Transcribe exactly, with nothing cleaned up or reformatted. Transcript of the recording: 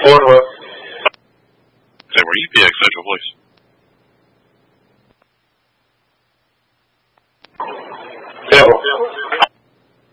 Four, hello. Say, were you P X Central, please?